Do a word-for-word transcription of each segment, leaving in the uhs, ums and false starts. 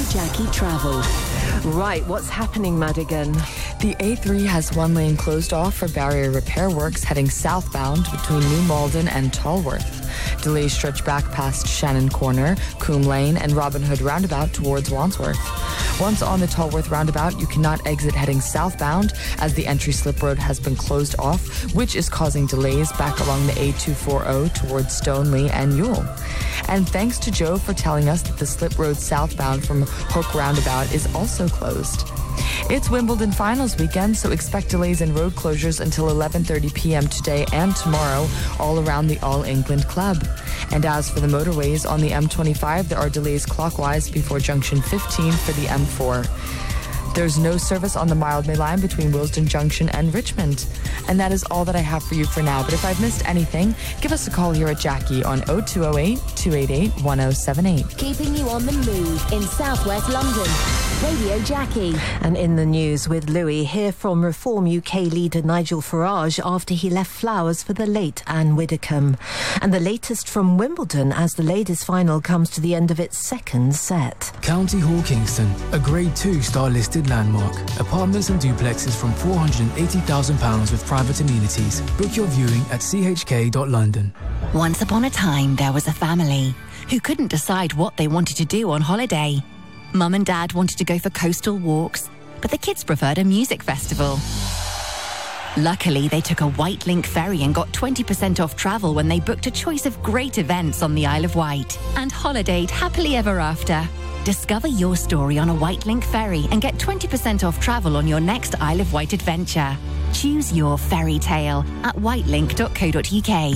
Jackie Travel. Right, what's happening, Madigan? The A three has one lane closed off for barrier repair works heading southbound between New Malden and Tolworth. Delays stretch back past Shannon Corner, Coombe Lane, and Robin Hood Roundabout towards Wandsworth. Once on the Tolworth Roundabout, you cannot exit heading southbound as the entry slip road has been closed off, which is causing delays back along the A two forty towards Stoneleigh and Ewell. And thanks to Joe for telling us that the slip road southbound from Hook Roundabout is also closed. It's Wimbledon Finals weekend, so expect delays and road closures until eleven thirty p.m. today and tomorrow all around the All England Club. And as for the motorways, on the M twenty-five, there are delays clockwise before junction fifteen for the M four. There's no service on the Mildmay line between Willesden Junction and Richmond. And that is all that I have for you for now. But if I've missed anything, give us a call here at Jackie on oh two oh eight, two eight eight, one oh seven eight. Keeping you on the move in southwest London. Radio Jackie. And in the news with Louis, hear from Reform U K leader Nigel Farage after he left flowers for the late Anne Widdecombe. And the latest from Wimbledon as the ladies' final comes to the end of its second set. County Hall Kingston, a Grade two star listed landmark. Apartments and duplexes from four hundred eighty thousand pounds with private amenities. Book your viewing at c h k dot london. Once upon a time, there was a family who couldn't decide what they wanted to do on holiday. Mum and Dad wanted to go for coastal walks, but the kids preferred a music festival. Luckily, they took a White Link ferry and got twenty percent off travel when they booked a choice of great events on the Isle of Wight and holidayed happily ever after. Discover your story on a White Link ferry and get twenty percent off travel on your next Isle of Wight adventure. Choose your fairy tale at whitelink dot co dot u k.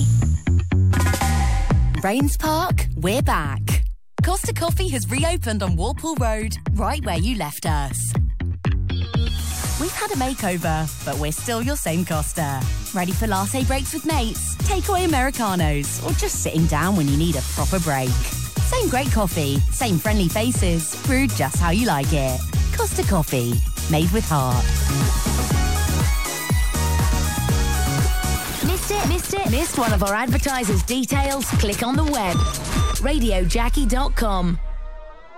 Rains Park, we're back. Costa Coffee has reopened on Walpole Road, right where you left us. We've had a makeover, but we're still your same Costa. Ready for latte breaks with mates, takeaway Americanos, or just sitting down when you need a proper break. Same great coffee, same friendly faces, brewed just how you like it. Costa Coffee, made with heart. Missed it? Missed it? Missed one of our advertisers' details? Click on the web. radio jackie dot com.